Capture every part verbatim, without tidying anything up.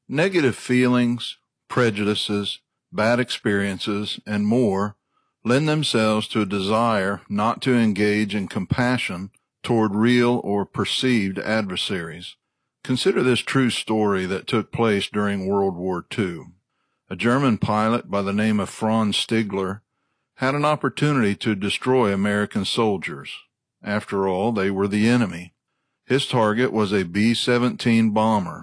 Negative feelings, prejudices, bad experiences, and more lend themselves to a desire not to engage in compassion toward real or perceived adversaries. Consider this true story that took place during World War Two. A German pilot by the name of Franz Stigler had an opportunity to destroy American soldiers. After all, they were the enemy. His target was a B seventeen bomber.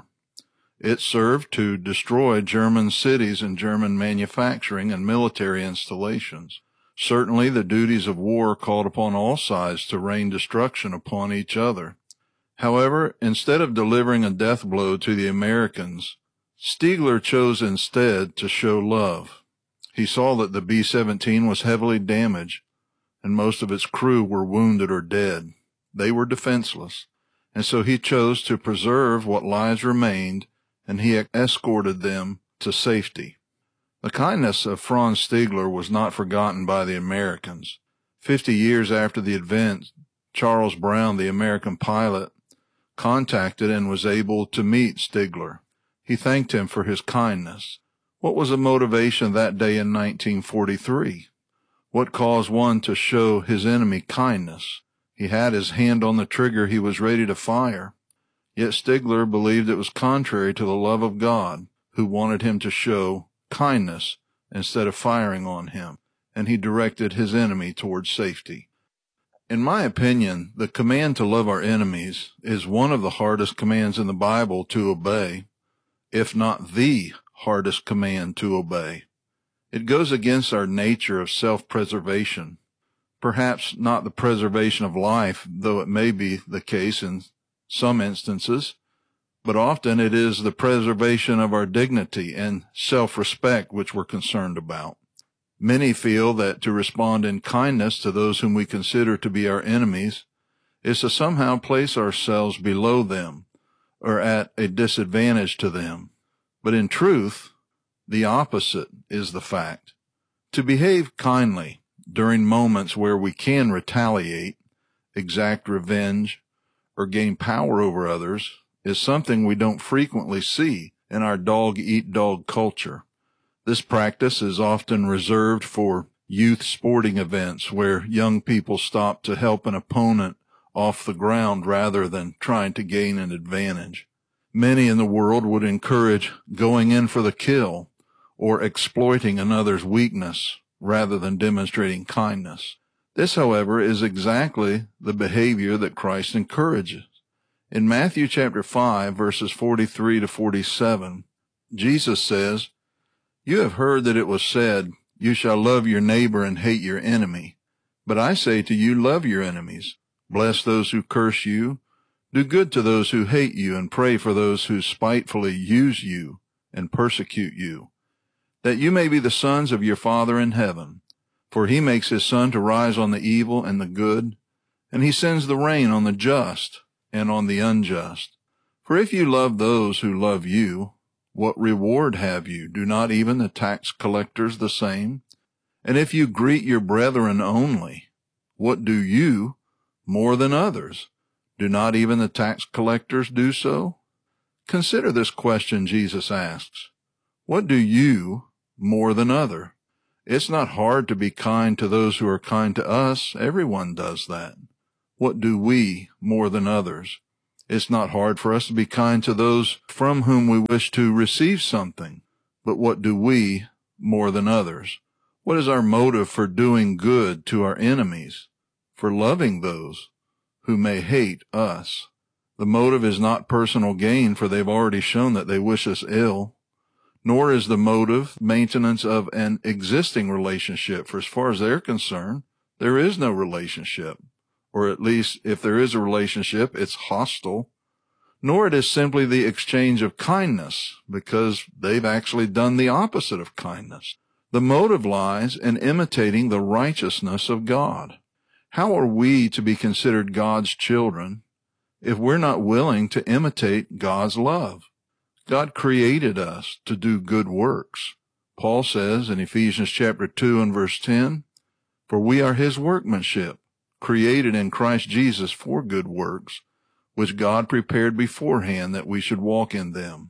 It served to destroy German cities and German manufacturing and military installations. Certainly, the duties of war called upon all sides to rain destruction upon each other. However, instead of delivering a death blow to the Americans, Stigler chose instead to show love. He saw that the B seventeen was heavily damaged, and most of its crew were wounded or dead. They were defenseless, and so he chose to preserve what lives remained, and he escorted them to safety. The kindness of Franz Stigler was not forgotten by the Americans. Fifty years after the event, Charles Brown, the American pilot, contacted and was able to meet Stigler. He thanked him for his kindness. What was the motivation that day in nineteen forty-three? What caused one to show his enemy kindness? He had his hand on the trigger. He was ready to fire. Yet Stigler believed it was contrary to the love of God, who wanted him to show kindness instead of firing on him, and he directed his enemy towards safety. In my opinion, the command to love our enemies is one of the hardest commands in the Bible to obey, if not the hardest command to obey. It goes against our nature of self-preservation. Perhaps not the preservation of life, though it may be the case in some instances, but often it is the preservation of our dignity and self-respect which we're concerned about. Many feel that to respond in kindness to those whom we consider to be our enemies is to somehow place ourselves below them or at a disadvantage to them. But in truth, the opposite is the fact. To behave kindly during moments where we can retaliate, exact revenge, or gain power over others is something we don't frequently see in our dog-eat-dog culture. This practice is often reserved for youth sporting events where young people stop to help an opponent off the ground rather than trying to gain an advantage. Many in the world would encourage going in for the kill or exploiting another's weakness rather than demonstrating kindness. This, however, is exactly the behavior that Christ encourages. In Matthew chapter five, verses forty-three to forty-seven, Jesus says, "You have heard that it was said, 'You shall love your neighbor and hate your enemy.' But I say to you, love your enemies. Bless those who curse you. Do good to those who hate you, and pray for those who spitefully use you and persecute you, that you may be the sons of your Father in heaven. For he makes his sun to rise on the evil and the good, and he sends the rain on the just and on the unjust. For if you love those who love you, what reward have you? Do not even the tax collectors the same? And if you greet your brethren only, what do you more than others? Do not even the tax collectors do so?" Consider this question Jesus asks. What do you more than other? It's not hard to be kind to those who are kind to us. Everyone does that. What do we more than others? It's not hard for us to be kind to those from whom we wish to receive something. But what do we more than others? What is our motive for doing good to our enemies, for loving those who may hate us? The motive is not personal gain, for they've already shown that they wish us ill. Nor is the motive maintenance of an existing relationship, for as far as they're concerned, there is no relationship. Or at least, if there is a relationship, it's hostile. Nor it is simply the exchange of kindness, because they've actually done the opposite of kindness. The motive lies in imitating the righteousness of God. How are we to be considered God's children if we're not willing to imitate God's love? God created us to do good works. Paul says in Ephesians chapter two and verse ten, "For we are his workmanship, created in Christ Jesus for good works, which God prepared beforehand that we should walk in them."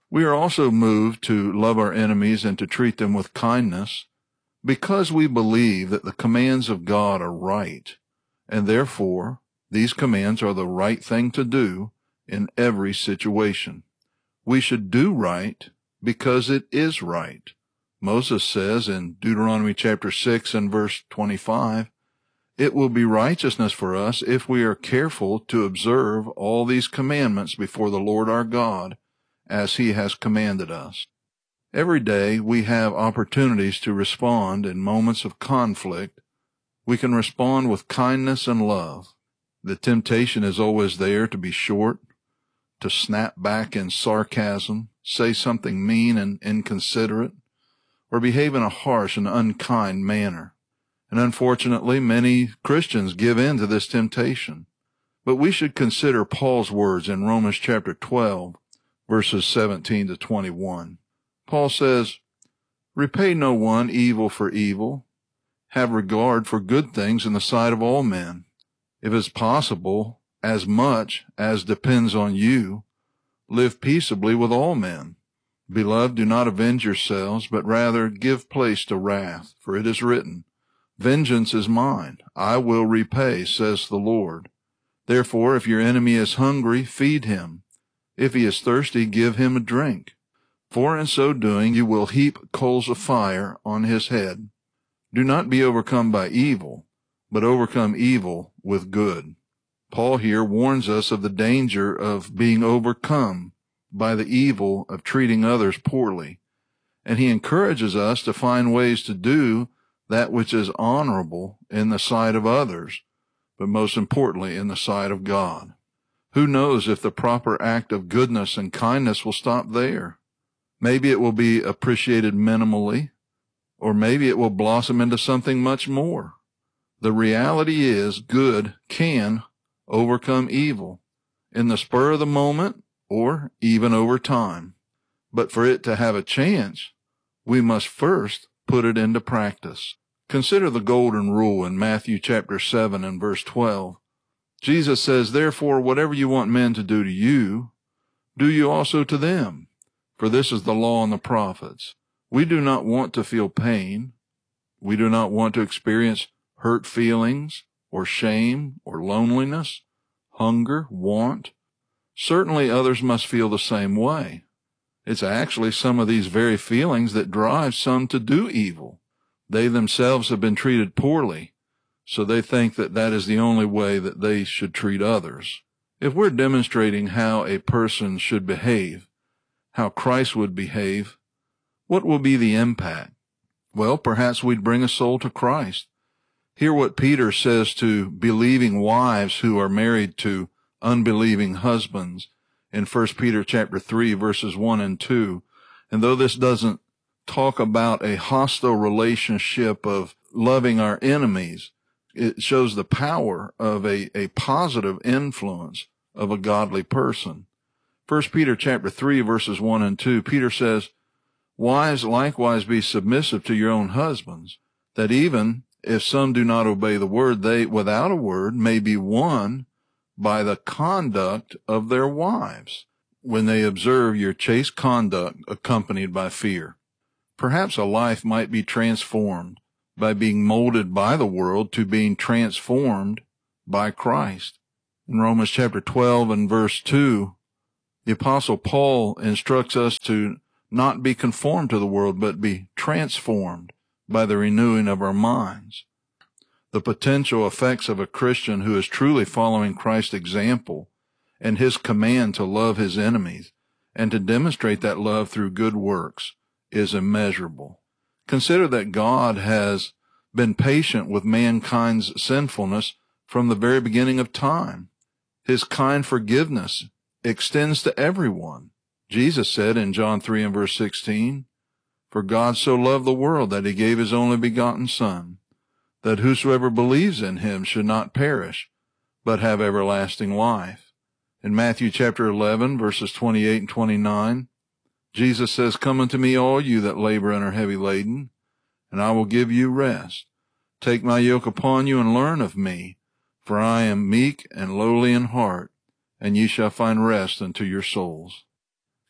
We are also moved to love our enemies and to treat them with kindness because we believe that the commands of God are right, and therefore these commands are the right thing to do in every situation. We should do right because it is right. Moses says in Deuteronomy chapter six and verse twenty-five, "It will be righteousness for us if we are careful to observe all these commandments before the Lord our God, as he has commanded us." Every day we have opportunities to respond in moments of conflict. We can respond with kindness and love. The temptation is always there to be short, to snap back in sarcasm, say something mean and inconsiderate, or behave in a harsh and unkind manner. And unfortunately, many Christians give in to this temptation. But we should consider Paul's words in Romans chapter twelve, verses seventeen to twenty-one. Paul says, "Repay no one evil for evil. Have regard for good things in the sight of all men. If it's possible, as much as depends on you, live peaceably with all men. Beloved, do not avenge yourselves, but rather give place to wrath, for it is written, 'Vengeance is mine, I will repay, says the Lord.' Therefore, if your enemy is hungry, feed him. If he is thirsty, give him a drink. For in so doing you will heap coals of fire on his head. Do not be overcome by evil, but overcome evil with good." Paul here warns us of the danger of being overcome by the evil of treating others poorly, and he encourages us to find ways to do that which is honorable in the sight of others, but most importantly in the sight of God. Who knows if the proper act of goodness and kindness will stop there? Maybe it will be appreciated minimally, or maybe it will blossom into something much more. The reality is good can overcome evil in the spur of the moment or even over time. But for it to have a chance, we must first put it into practice. Consider the golden rule in Matthew chapter seven and verse twelve. Jesus says, "Therefore, whatever you want men to do to you, do you also to them. For this is the law and the prophets." We do not want to feel pain. We do not want to experience hurt feelings or shame or loneliness, hunger, want. Certainly others must feel the same way. It's actually some of these very feelings that drive some to do evil. They themselves have been treated poorly, so they think that that is the only way that they should treat others. If we're demonstrating how a person should behave, how Christ would behave, what will be the impact? Well, perhaps we'd bring a soul to Christ. Hear what Peter says to believing wives who are married to unbelieving husbands in First Peter chapter three, verses one and two. And though this doesn't talk about a hostile relationship of loving our enemies, it shows the power of a, a positive influence of a godly person. First Peter chapter three, verses one and two, Peter says, "Wives likewise be submissive to your own husbands, that even if some do not obey the word, they without a word may be won by the conduct of their wives, when they observe your chaste conduct accompanied by fear." Perhaps a life might be transformed by being molded by the world to being transformed by Christ. In Romans chapter twelve and verse two, the Apostle Paul instructs us to not be conformed to the world, but be transformed by the renewing of our minds. The potential effects of a Christian who is truly following Christ's example and his command to love his enemies and to demonstrate that love through good works is immeasurable. Consider that God has been patient with mankind's sinfulness from the very beginning of time. His kind forgiveness extends to everyone. Jesus said in John three and verse sixteen, "For God so loved the world that he gave his only begotten Son, that whosoever believes in him should not perish, but have everlasting life." In Matthew chapter eleven, verses twenty-eight and twenty-nine, Jesus says, "Come unto me, all you that labor and are heavy laden, and I will give you rest. Take my yoke upon you and learn of me, for I am meek and lowly in heart, and ye shall find rest unto your souls."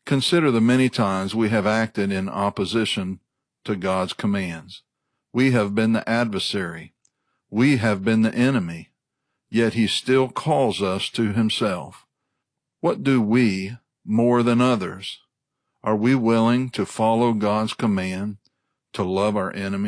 Consider the many times we have acted in opposition to God's commands. We have been the adversary. We have been the enemy, yet he still calls us to himself. What do we more than others? Are we willing to follow God's command to love our enemies?